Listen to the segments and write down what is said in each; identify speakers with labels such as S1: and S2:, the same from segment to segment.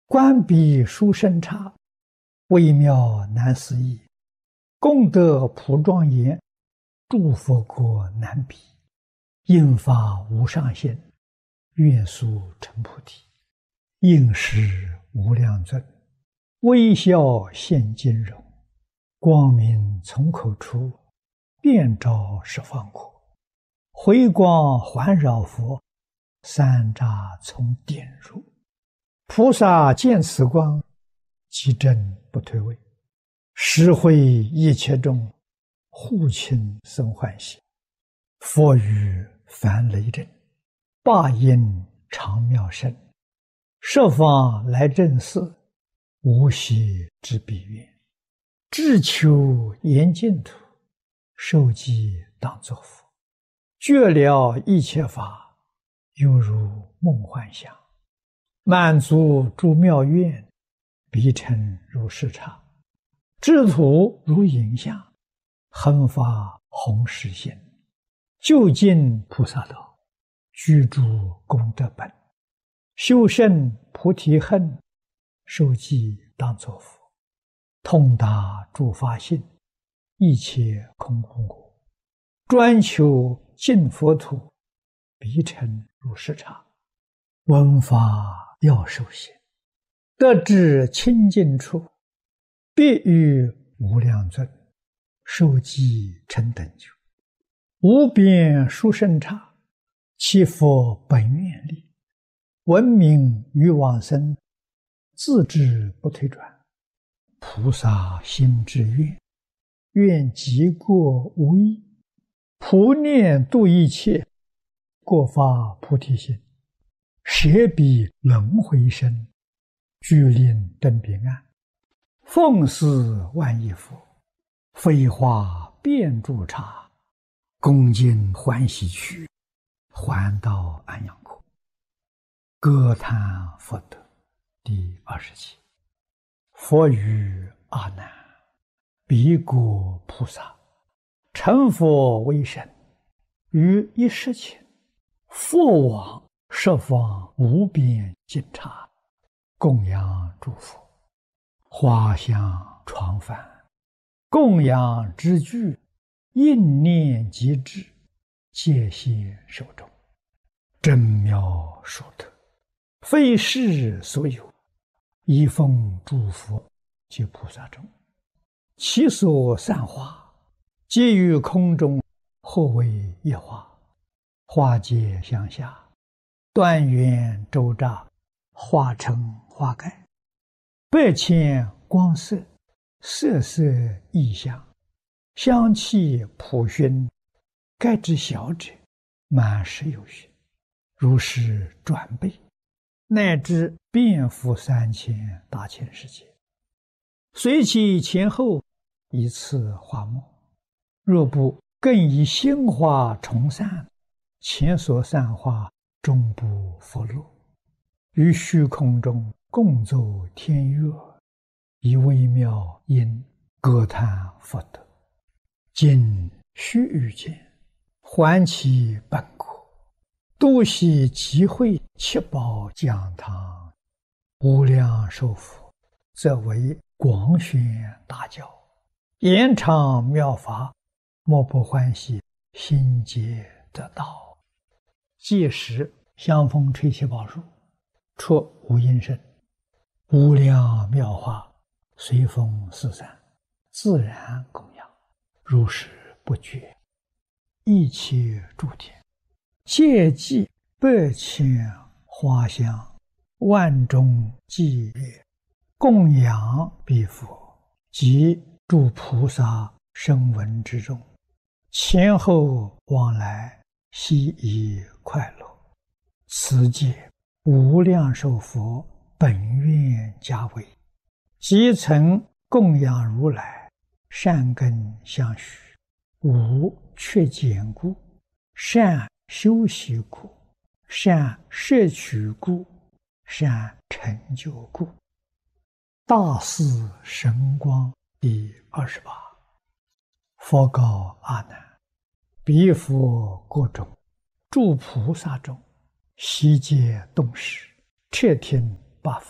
S1: 观彼殊胜刹，微妙难思议，功德普庄严，诸佛国难比。应发无上心，愿速成菩提。应时无量尊，微笑现金容。光明从口出，遍照十方国。回光环绕佛，三匝从点入。菩萨见此光，即正不退位。实会一切众，护亲生欢喜。佛语凡雷震，霸音长妙声。设方来正寺，无息之彼愿。志求严净土，受记当作佛。觉了一切法，犹如梦幻想。满足诸妙愿，彼尘如是刹。智土如影像，恒发弘誓心。究竟菩萨道，居住功德本。修胜菩提恨，受记当作佛。通达诸法性，一切空空果。专求净佛土，彼尘如是刹。闻法要受行，得至清净处，必遇无量尊，受记成等觉。无边殊胜刹，其佛本愿力。闻名于往生，自知不退转。菩萨心之愿，愿极过无异。普念度一切，过发菩提心。舍彼轮回身，具令登彼岸。奉祀万亿佛，飞化遍诸刹。恭敬欢喜去，还到安养国。歌叹佛德第27。佛语阿难：彼国菩萨成佛为身，于一时前，佛往十方无边尽刹，供养诸佛。花香床幡，供养之具，应念即至，戒谢手中。真妙殊特，非世所有。一奉诸佛及菩萨中，其所散花，皆于空中，或为一花。花皆相下，端圆周匝，花成花盖。百千光色，色色异香，香气普熏。盖之小者，满室有余，如是转倍，乃至遍覆3000大千世界。随其前后，以次花末。若不更以新花重散，前所散花终不复落。于虚空中共奏天乐，以微妙音歌叹佛德。今须臾间，还其本国，度悉集会七宝讲堂。无量寿佛，则为广宣大教，延长妙法，莫不欢喜，心皆得道。届时香风吹气宝树，出无音声，无量妙法随风四散，自然供养，如是不绝。一切诸天，皆祭百千花香，万众伎乐，供养彼佛及诸菩萨声闻之中，前后往来，悉以快乐。此界无量寿佛本愿家为，即曾供养如来，善根相续，无缺减故，善修习故，善摄取故，善成就故。大士神光第28。佛告阿难：彼佛国中，诸菩萨中，悉皆动识，彻听八方，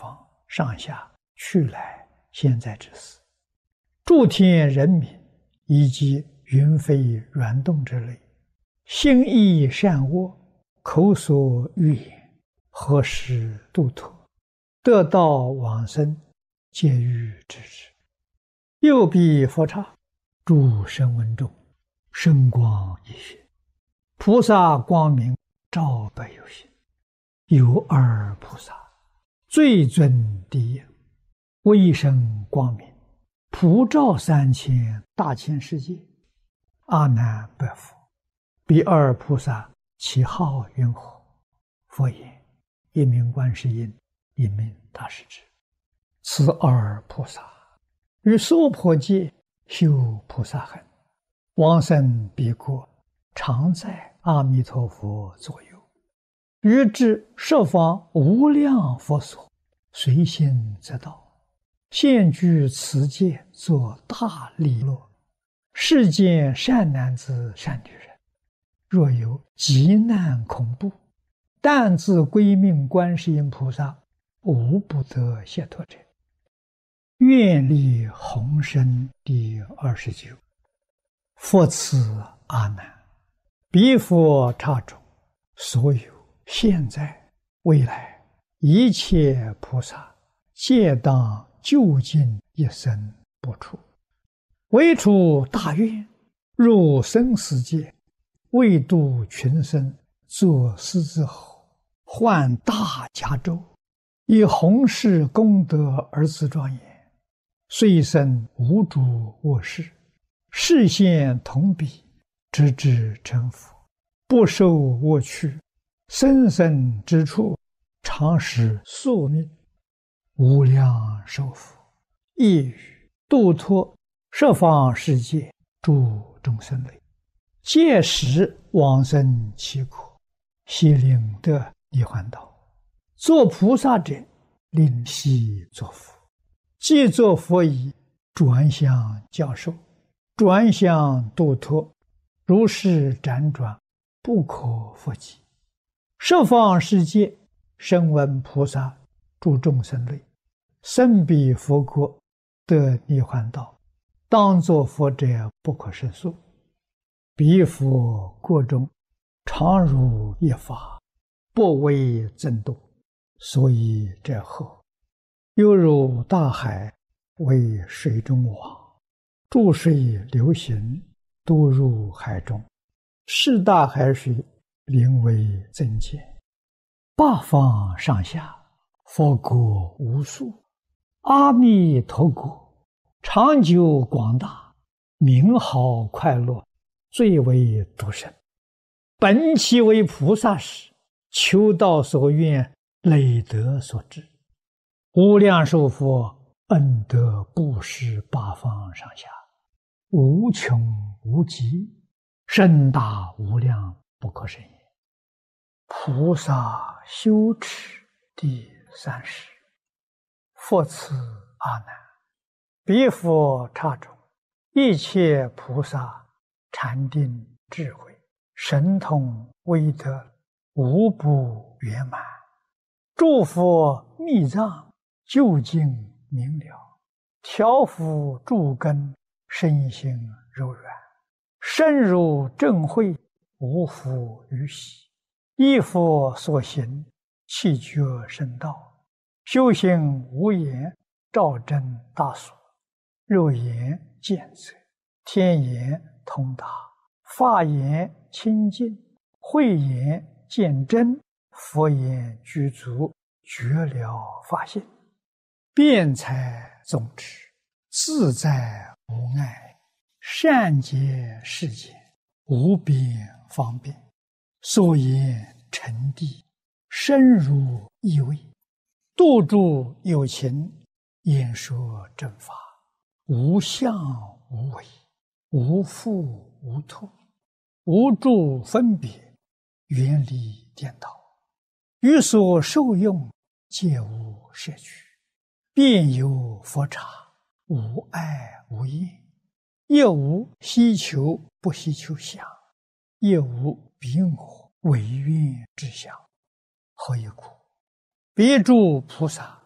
S1: 上下去来现在之事，诸天人民以及云飞圆动之类，心意善恶，口所欲言，何时度脱，得道往生，皆欲知之。右臂佛刹，诸声闻中，声光一现，菩萨光明照百有心。有二菩萨，最尊第一，威声光明，普照3000大千世界。阿难白佛：彼二菩萨其号云何？佛言：一名观世音，一名大势至。此二菩萨于娑婆界修菩萨行，往生彼国，常在阿弥陀佛左右。于至十方无量佛所，随心则到，现居此界，作大利乐。世间善男子善女人，若有急难恐怖，但自归命观世音菩萨，无不得解脱者。愿力宏深第29。佛赐阿难，彼佛刹中所有现在未来一切菩萨，皆当究竟一生不出，唯出大愿，入生死界，为度群生，作狮子吼，唤大迦州，以弘誓功德而自庄严，虽生无诸恶事，示现同彼，直至成佛，不受恶趣，生生之处，常使宿命，无量寿福，亦于度脱十方世界诸众生类，届时往生其国，悉令得涅槃道。作菩萨者，令悉作佛。既作佛已，转向教授，转向度脱，如是辗转，不可复计。十方世界声闻菩萨诸众生类，生彼佛国，得涅槃道，当作佛者不可胜数。彼佛国中，常如一法，不为增度，所以者何？犹如大海为水中网，注水流行，都入海中，是大海水名为增减。八方上下，佛国无数，阿弥陀国长久广大，名好快乐，最为独胜。本其为菩萨时，求道所愿，累德所致，无量寿佛恩德布施八方上下，无穷无极，深大无量，不可胜也。菩萨修持第30。佛赐阿难，彼佛刹中，一切菩萨禅定智慧，神通威德，无不圆满。诸佛密藏，究竟明了，调伏诸根，身心柔软，深入正慧，无复于喜。依佛所行，气觉深道，修行无言，照真大所，肉眼见则，天眼通达，法眼清净，慧眼见真，佛眼具足，觉了法性，辩才总持，自在无碍，善解世间，无边方便，所言成谛，深入意味，度诸有情，演说正法，无相无为，无复无脱，无诸分别，远离颠倒，于所受用，皆无摄取，遍有佛刹，无爱无厌，亦无希求不希求相，亦无彼我违愿之相。何以故？彼诸菩萨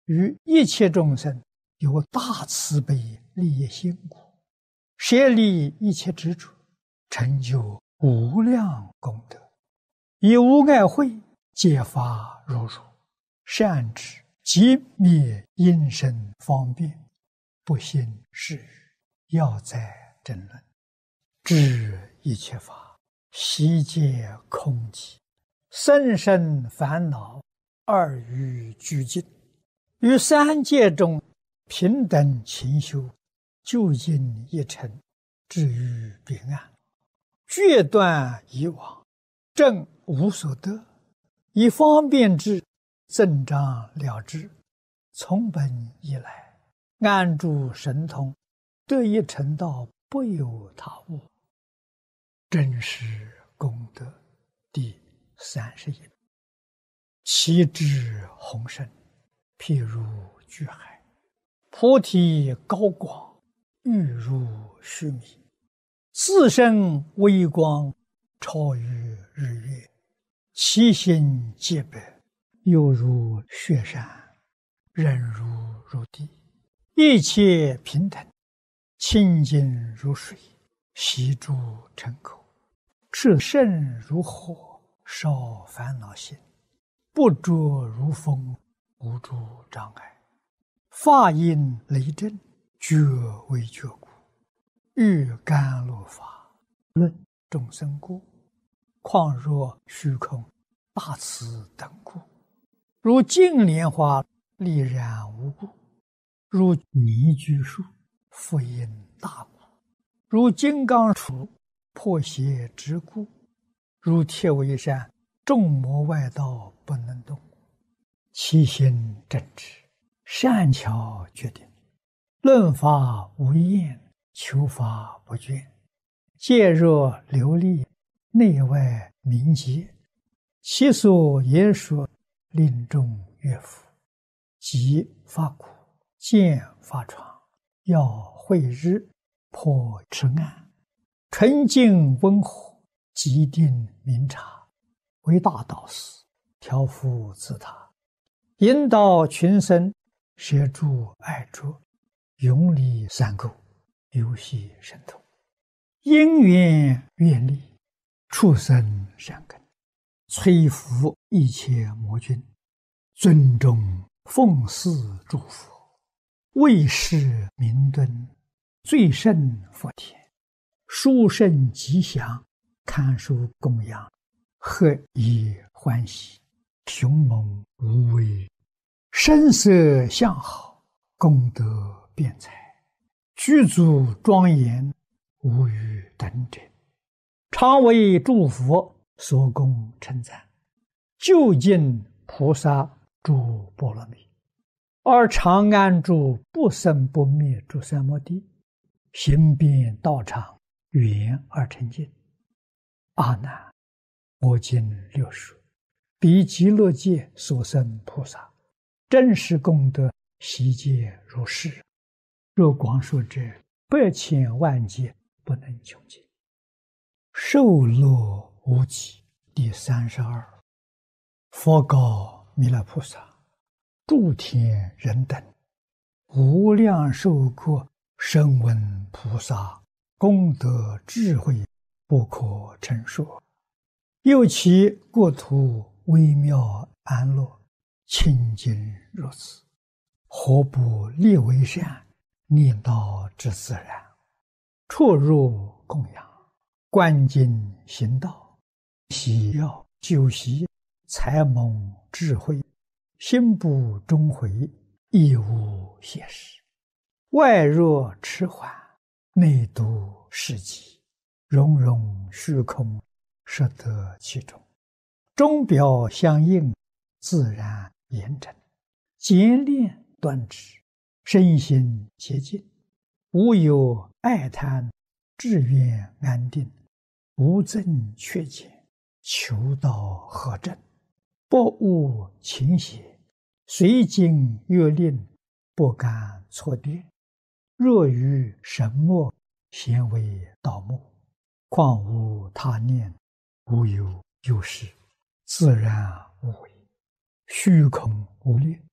S1: 于一切众生有大慈悲利益心故，舍离一切执着，成就无量功德，以无碍慧揭发如如，善知即灭因生方便，不信是语，要在争论，知一切法悉皆空寂，甚深烦恼二于俱尽，于三界中平等勤修，究竟一尘，至于彼岸，决断以往，正无所得，以方便之，增长了之，从本以来，安住神通，得一成道，不有他物。真实功德第31。其智宏深，譬如巨海，菩提高广，欲如须弥，自身微光，超于日月，其心皆白，犹如雪山，忍如地，一切平等，清净如水，悉诸尘口，炽盛如火，烧烦恼心，不着如风，无诸障碍，法音雷震，觉为觉故，欲甘露法，论众生故，况若虚空，大慈等故，如净莲花，丽然无故，如泥居树，复因大故，如金刚杵，破邪之故，如铁围山，众魔外道不能动，其心正直，善巧决定，论法无厌，求法不倦，戒若流利，内外明洁，其所言说，令众悦服，即发苦，见发疮，要慧日，破痴暗，纯净温和，极定明察，为大导师，调伏自他，引导群生，摄诸爱着，永离三垢，游戏神通，因缘愿力，畜生善根，摧伏一切魔君，尊重奉祀诸佛，为世明敦，最胜佛田，殊胜吉祥，堪受供养，何以欢喜，雄猛无畏，声色相好，功德辩才，具足庄严，无与等者，常为诸佛所供称赞，究竟菩萨诸波罗蜜，而常安住不生不灭诸三摩地，行遍道场，圆而成净。阿难，我今六说，彼极乐界所生菩萨，真实功德悉皆如是。若光说者，百千万劫不能穷尽。受乐无极第32。佛告弥勒菩萨：诸天人等，无量寿国声闻菩萨功德智慧不可称说，又其国土微妙安乐，清净如此，何不立为善，念道之自然，出入供养，观经行道，喜要修习，才蒙智慧，心不终回，亦无邪事，外若迟缓，内度世极，融融虚空，摄得其中，钟表相应，自然严整，简练端直，身心洁净，无有爱贪，志愿安定，无增缺减，求道合正，不误情邪，随经阅令，不敢错跌，若于神墨，咸为盗墓，况无他念，无有有事，自然无为，虚空无力，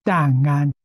S1: 淡安